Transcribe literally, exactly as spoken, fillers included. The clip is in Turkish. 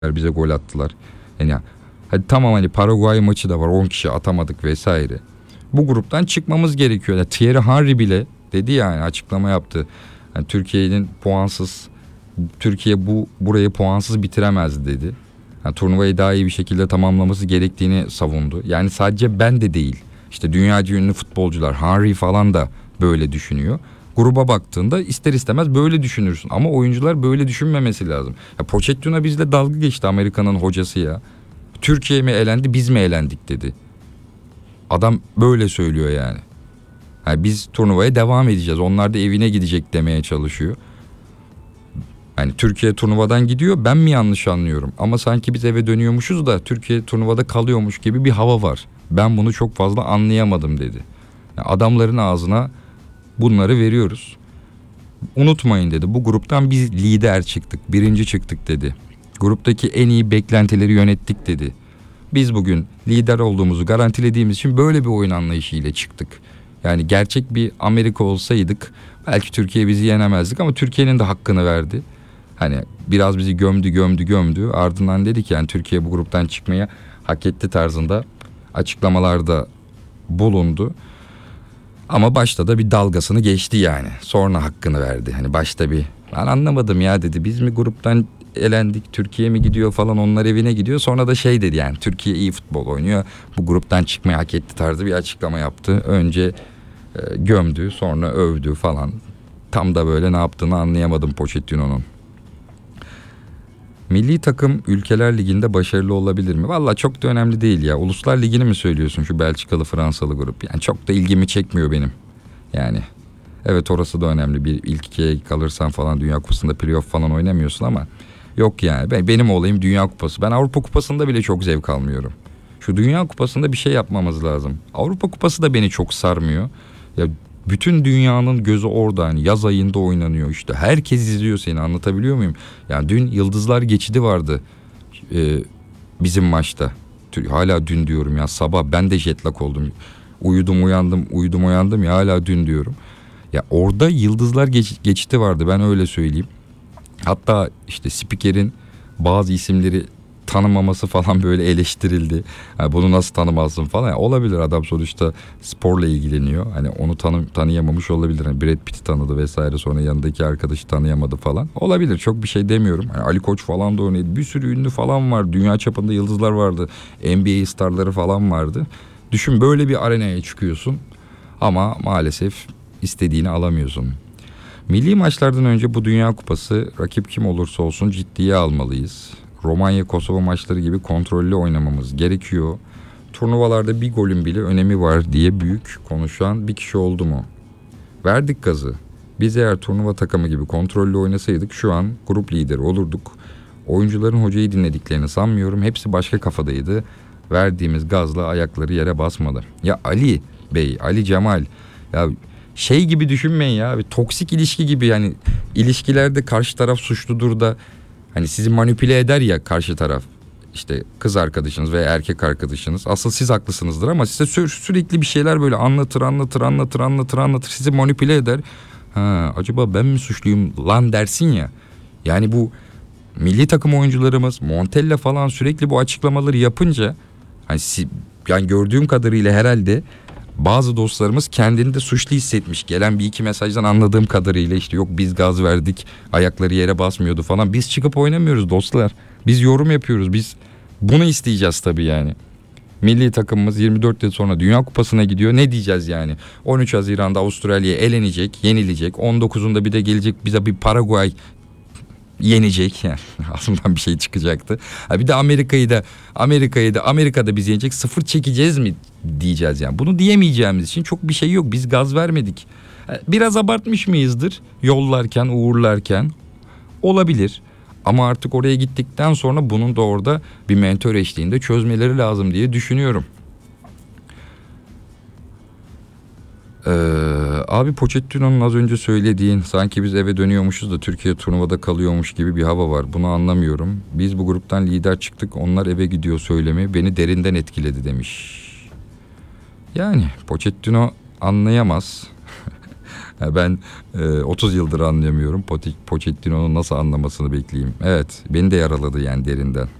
bize gol attılar. Yani hadi tamam, hani Paraguay maçı da var, on kişi atamadık vesaire. Bu gruptan çıkmamız gerekiyor. Yani Thierry Henry bile dedi, yani açıklama yaptı. Yani Türkiye'nin puansız, Türkiye bu burayı puansız bitiremez dedi. Yani turnuvayı daha iyi bir şekilde tamamlaması gerektiğini savundu. Yani sadece ben de değil. İşte dünyaca ünlü futbolcular, Henry falan da böyle düşünüyor. Gruba baktığında ister istemez böyle düşünürsün. Ama oyuncular böyle düşünmemesi lazım. Ya Pochettino bizle dalga geçti, Amerika'nın hocası ya. Türkiye mi elendi, biz mi elendik dedi. Adam böyle söylüyor yani. Yani biz turnuvaya devam edeceğiz, onlar da evine gidecek demeye çalışıyor. Yani Türkiye turnuvadan gidiyor, ben mi yanlış anlıyorum? Ama sanki biz eve dönüyormuşuz da Türkiye turnuvada kalıyormuş gibi bir hava var. Ben bunu çok fazla anlayamadım dedi. Yani adamların ağzına bunları veriyoruz. Unutmayın dedi, bu gruptan biz lider çıktık, birinci çıktık dedi. Gruptaki en iyi beklentileri yönettik dedi. Biz bugün lider olduğumuzu garantilediğimiz için böyle bir oyun anlayışıyla çıktık. Yani gerçek bir Amerika olsaydık belki Türkiye bizi yenemezdik, ama Türkiye'nin de hakkını verdi. Hani biraz bizi gömdü gömdü gömdü, ardından dedi ki yani Türkiye bu gruptan çıkmaya hak etti tarzında açıklamalarda bulundu. Ama başta da bir dalgasını geçti yani. Sonra hakkını verdi. Hani başta bir ben anlamadım ya dedi. Biz mi gruptan elendik, Türkiye mi gidiyor falan, onlar evine gidiyor. Sonra da şey dedi, yani Türkiye iyi futbol oynuyor, bu gruptan çıkmayı hak etti tarzı bir açıklama yaptı. Önce e, gömdü, sonra övdü falan. Tam da böyle ne yaptığını anlayamadım Pochettino'nun. Milli takım Ülkeler Ligi'nde başarılı olabilir mi? Valla çok da önemli değil ya. Uluslar Ligi'ni mi söylüyorsun, şu Belçikalı Fransalı grup? Yani çok da ilgimi çekmiyor benim. Yani evet, orası da önemli. Bir ilk ikiye kalırsan falan Dünya Kupası'nda playoff falan oynamıyorsun ama yok yani. Ben, benim olayım Dünya Kupası. Ben Avrupa Kupası'nda bile çok zevk almıyorum. Şu Dünya Kupası'nda bir şey yapmamız lazım. Avrupa Kupası da beni çok sarmıyor. Ya bütün dünyanın gözü orada, hani yaz ayında oynanıyor işte. Herkes izliyor seni, anlatabiliyor muyum? Yani dün Yıldızlar Geçidi vardı ee, bizim maçta. Hala dün diyorum ya, sabah ben de jetlag oldum. Uyudum uyandım, uyudum uyandım ya, hala dün diyorum. Ya orada Yıldızlar geç, Geçidi vardı, ben öyle söyleyeyim. Hatta işte spikerin bazı isimleri tanımaması falan böyle eleştirildi. Yani bunu nasıl tanımazsın falan. Yani olabilir, adam sonuçta sporla ilgileniyor. Hani onu tanı, tanıyamamış olabilir. Yani Brad Pitt'i tanıdı vesaire, sonra yanındaki arkadaşı tanıyamadı falan. Olabilir, çok bir şey demiyorum. Yani Ali Koç falan da oynadı. Bir sürü ünlü falan var. Dünya çapında yıldızlar vardı. N B A starları falan vardı. Düşün, böyle bir arenaya çıkıyorsun ama maalesef istediğini alamıyorsun. Milli maçlardan önce bu Dünya Kupası rakip kim olursa olsun ciddiye almalıyız. Romanya-Kosova maçları gibi kontrollü oynamamız gerekiyor. Turnuvalarda bir golün bile önemi var diye büyük konuşan bir kişi oldu mu? Verdik gazı. Biz eğer turnuva takımı gibi kontrollü oynasaydık şu an grup lideri olurduk. Oyuncuların hocayı dinlediklerini sanmıyorum. Hepsi başka kafadaydı. Verdiğimiz gazla ayakları yere basmadı. Ya Ali Bey, Ali Cemal, ya şey gibi düşünmeyin ya, bir toksik ilişki gibi. Yani ilişkilerde karşı taraf suçludur da hani sizi manipüle eder ya karşı taraf, işte kız arkadaşınız veya erkek arkadaşınız, asıl siz haklısınızdır ama size sü- sürekli bir şeyler böyle anlatır anlatır anlatır anlatır anlatır, sizi manipüle eder. Ha, acaba ben mi suçluyum lan dersin ya. Yani bu milli takım oyuncularımız, Montella falan sürekli bu açıklamaları yapınca hani si- yani gördüğüm kadarıyla herhalde bazı dostlarımız kendini de suçlu hissetmiş. Gelen bir iki mesajdan anladığım kadarıyla işte yok biz gaz verdik, ayakları yere basmıyordu falan. Biz çıkıp oynamıyoruz dostlar. Biz yorum yapıyoruz. Biz bunu isteyeceğiz tabii yani. Milli takımımız yirmi dört yıl sonra Dünya Kupası'na gidiyor. Ne diyeceğiz yani? on üç Haziran'da Avustralya'ya elenecek, yenilecek. on dokuzunda bir de gelecek bize bir Paraguay yenecek, yani aslında bir şey çıkacaktı. Ha bir de Amerika'yı da Amerika'yı da Amerika'da biz yenecek, sıfır çekeceğiz mi diyeceğiz yani. Bunu diyemeyeceğimiz için çok bir şey yok. Biz gaz vermedik. Biraz abartmış mıyızdır yollarken, uğurlarken? Olabilir. Ama artık oraya gittikten sonra bunun da orada bir mentor eşliğinde çözmeleri lazım diye düşünüyorum. Ee, abi Pochettino'nun az önce söylediğin sanki biz eve dönüyormuşuz da Türkiye turnuvada kalıyormuş gibi bir hava var. Bunu anlamıyorum. Biz bu gruptan lider çıktık, onlar eve gidiyor söylemi beni derinden etkiledi demiş. Yani Pochettino anlayamaz. Ya ben e, otuz yıldır anlayamıyorum. Pochettino'nun nasıl anlamasını bekleyeyim. Evet, beni de yaraladı yani derinden.